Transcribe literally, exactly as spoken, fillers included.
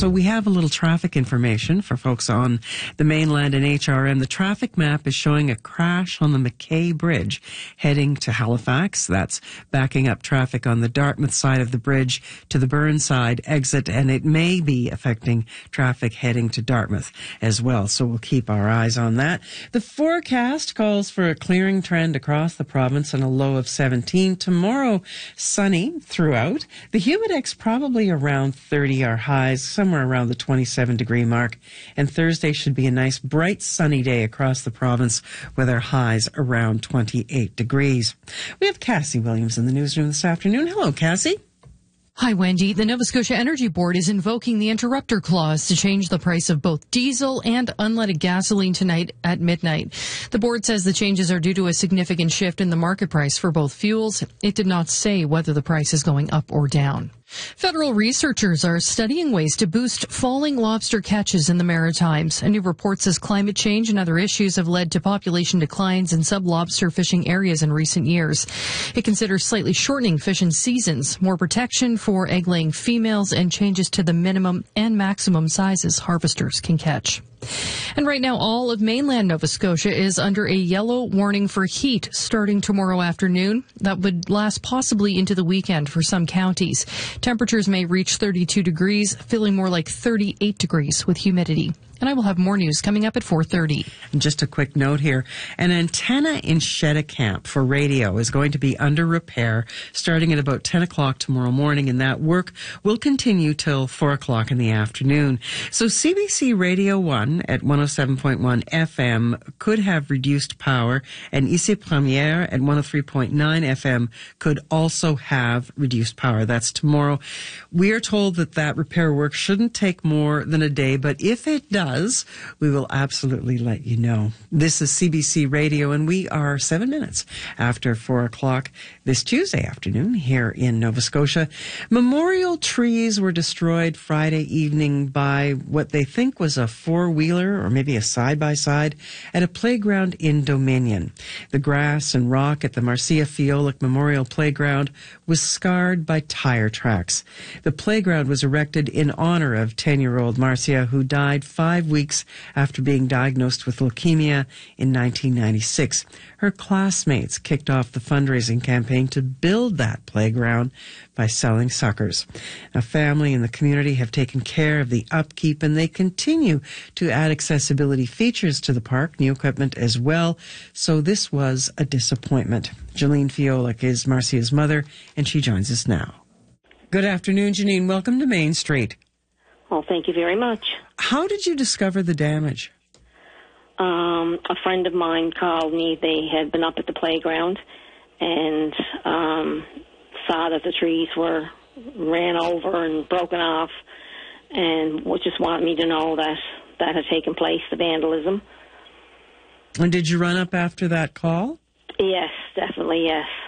So we have a little traffic information for folks on the mainland and H R M. The traffic map is showing a crash on the McKay Bridge heading to Halifax. That's backing up traffic on the Dartmouth side of the bridge to the Burnside exit, and it may be affecting traffic heading to Dartmouth as well. So we'll keep our eyes on that. The forecast calls for a clearing trend across the province and a low of seventeen. Tomorrow, sunny throughout. The humidex probably around thirty. Our highs somewhere around the twenty-seven degree mark. And Thursday should be a nice bright sunny day across the province with our highs around twenty-eight degrees. We have Cassie Williams in the newsroom this afternoon. Hello, Cassie. Hi, Wendy. The Nova Scotia Energy Board is invoking the interrupter clause to change the price of both diesel and unleaded gasoline tonight at midnight. The board says the changes are due to a significant shift in the market price for both fuels. It did not say whether the price is going up or down. Federal researchers are studying ways to boost falling lobster catches in the Maritimes. A new report says climate change and other issues have led to population declines in sub-lobster fishing areas in recent years. It considers slightly shortening fishing seasons, more protection for egg-laying females, and changes to the minimum and maximum sizes harvesters can catch. And right now, all of mainland Nova Scotia is under a yellow warning for heat starting tomorrow afternoon. That would last possibly into the weekend for some counties. Temperatures may reach thirty-two degrees, feeling more like thirty-eight degrees with humidity. And I will have more news coming up at four thirty. Just a quick note here. An antenna in Cheticamp for radio is going to be under repair starting at about ten o'clock tomorrow morning, and that work will continue till four o'clock in the afternoon. So C B C Radio one at one oh seven point one F M could have reduced power, and Ici Première at one oh three point nine F M could also have reduced power. That's tomorrow. We are told that that repair work shouldn't take more than a day, but if it does, we will absolutely let you know. This is C B C Radio, and we are seven minutes after four o'clock this Tuesday afternoon here in Nova Scotia. Memorial trees were destroyed Friday evening by what they think was a four-wheeler or maybe a side-by-side at a playground in Dominion. The grass and rock at the Marcia Fiolic Memorial Playground was scarred by tire tracks. The playground was erected in honor of ten-year-old Marcia, who died five weeks after being diagnosed with leukemia in nineteen ninety-six. Her classmates kicked off the fundraising campaign to build that playground by selling suckers. Now, family and the community have taken care of the upkeep, and they continue to add accessibility features to the park, new equipment as well. So this was a disappointment. Janine Fiolic is Marcia's mother, and she joins us now. Good afternoon, Janine. Welcome to Main Street. Well, thank you very much. How did you discover the damage? Um, a friend of mine called me. They had been up at the playground and um, saw that the trees were ran over and broken off, and would just want me to know that that had taken place, the vandalism. And did you run up after that call? Yes, definitely, yes.